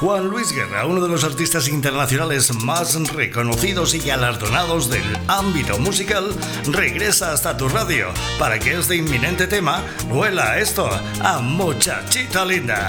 Juan Luis Guerra, uno de los artistas internacionales más reconocidos y galardonados del ámbito musical, regresa hasta tu radio para que este inminente tema huela a esto, a Muchachita Linda.